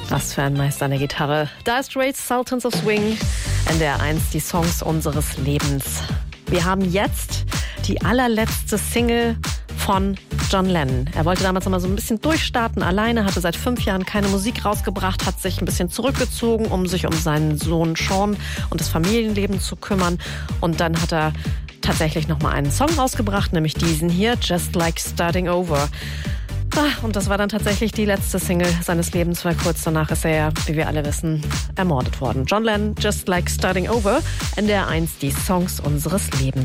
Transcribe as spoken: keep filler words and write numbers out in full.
Was für ein Meister an der Gitarre. Da ist Ray Sultans of Swing, N D R eins, die Songs unseres Lebens. Wir haben jetzt die allerletzte Single von John Lennon. Er wollte damals noch mal so ein bisschen durchstarten alleine, hatte seit fünf Jahren keine Musik rausgebracht, hat sich ein bisschen zurückgezogen, um sich um seinen Sohn Sean und das Familienleben zu kümmern. Und dann hat er tatsächlich noch mal einen Song rausgebracht, nämlich diesen hier, Just Like Starting Over. Und das war dann tatsächlich die letzte Single seines Lebens, weil kurz danach ist er ja, wie wir alle wissen, ermordet worden. John Lennon, Just Like Starting Over, N D R eins, die Songs unseres Lebens.